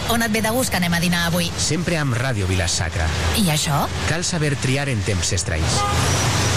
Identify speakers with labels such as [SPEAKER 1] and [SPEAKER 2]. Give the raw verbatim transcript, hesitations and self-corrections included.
[SPEAKER 1] On et ve de gust que anem a dinar avui?
[SPEAKER 2] Sempre amb Ràdio Vila-sacra.
[SPEAKER 1] I això?
[SPEAKER 2] Cal saber triar en temps estralls.